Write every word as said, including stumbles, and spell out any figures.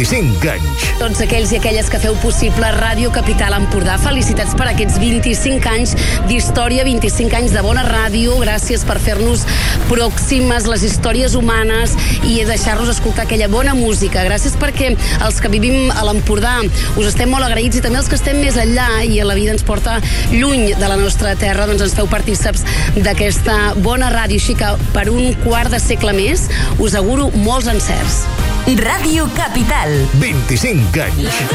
vint-i-cinc anys. Tots aquells i aquelles que feu possible Ràdio Capital Empordà, felicitats per aquests vint-i-cinc anys d'història, vint-i-cinc anys de bona ràdio. Gràcies per fer-nos pròximes les històries humanes i deixar-nos escoltar aquella bona música. Gràcies perquè els que vivim a l'Empordà us estem molt agraïts, i també els que estem més enllà i a la vida ens porta lluny de la nostra terra, doncs ens feu partíceps d'aquesta bona ràdio. Així que per un quart de segle més us auguro molts encerts. Ràdio Capital. vint-i-cinc anys.